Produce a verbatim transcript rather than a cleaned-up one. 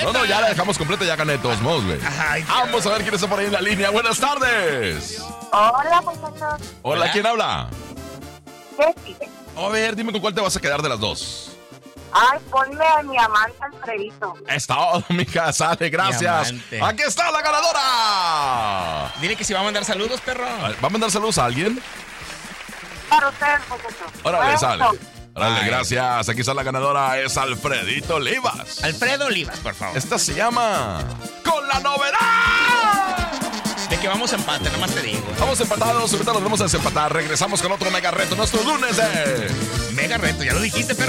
No, no, ya la dejamos completa, ya gané de todos modos, güey. Ay, Vamos a ver quién está por ahí en la línea. Buenas tardes. Hola, muchachos. Hola, Hola. ¿quién habla? Jessy. A ver, dime con cuál te vas a quedar de las dos. Ay, ponme a mi amante Alfredito. Es todo, mija, sale, gracias. Diamante. Aquí está la ganadora. Dile que si va a mandar saludos, perro. ¿Va a mandar saludos a alguien? Para ustedes, muchachos. Órale, Bueno, sale. Órale, Ay. gracias. Aquí está la ganadora, es Alfredito Olivas. Alfredo Olivas, por favor. Esta se llama Con la Novedad. De que vamos a empate, nomás te digo. Vamos empatados, ahorita nos vamos a desempatar. Regresamos con otro mega reto, nuestro lunes de... Mega reto, ya lo dijiste, perro.